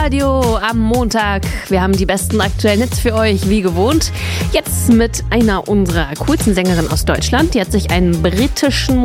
Radio am Montag. Wir haben die besten aktuellen Hits für euch, wie gewohnt. Jetzt mit einer unserer coolsten Sängerinnen aus Deutschland. Die hat sich einen britischen